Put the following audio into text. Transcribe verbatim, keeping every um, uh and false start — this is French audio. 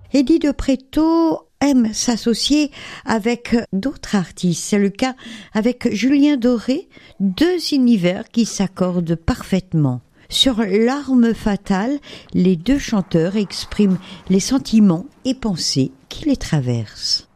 Eddie de Pretto aime s'associer avec d'autres artistes. C'est le cas avec Julien Doré, deux univers qui s'accordent parfaitement. Sur L'arme fatale, les deux chanteurs expriment les sentiments et pensées qui les traversent.